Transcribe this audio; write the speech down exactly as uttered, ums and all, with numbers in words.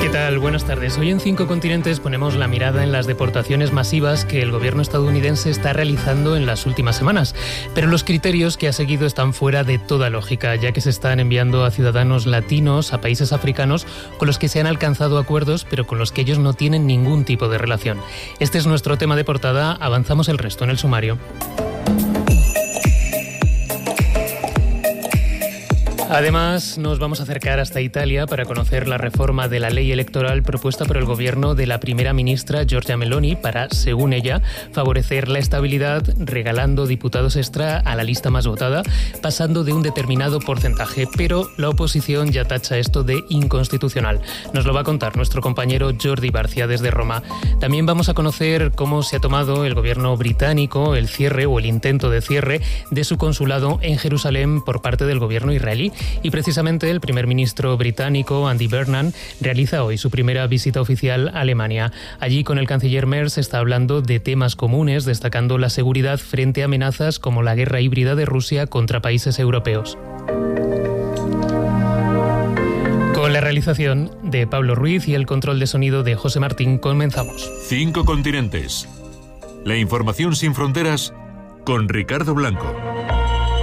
¿Qué tal? Buenas tardes. Hoy en Cinco Continentes ponemos la mirada en las deportaciones masivas que el gobierno estadounidense está realizando en las últimas semanas. Pero los criterios que ha seguido están fuera de toda lógica, ya que se están enviando a ciudadanos latinos a países africanos con los que se han alcanzado acuerdos, pero con los que ellos no tienen ningún tipo de relación. Este es nuestro tema de portada. Avanzamos el resto en el sumario. Además, nos vamos a acercar hasta Italia para conocer la reforma de la ley electoral propuesta por el gobierno de la primera ministra Giorgia Meloni para, según ella, favorecer la estabilidad regalando diputados extra a la lista más votada, pasando de un determinado porcentaje. Pero la oposición ya tacha esto de inconstitucional. Nos lo va a contar nuestro compañero Jordi Barcia desde Roma. También vamos a conocer cómo se ha tomado el gobierno británico el cierre o el intento de cierre de su consulado en Jerusalén por parte del gobierno israelí. Y precisamente el primer ministro británico, Andy Burnham, realiza hoy su primera visita oficial a Alemania. Allí con el canciller Merz está hablando de temas comunes, destacando la seguridad frente a amenazas como la guerra híbrida de Rusia contra países europeos. Con la realización de Pablo Ruiz y el control de sonido de José Martín, comenzamos. Cinco Continentes. La información sin fronteras con Ricardo Blanco.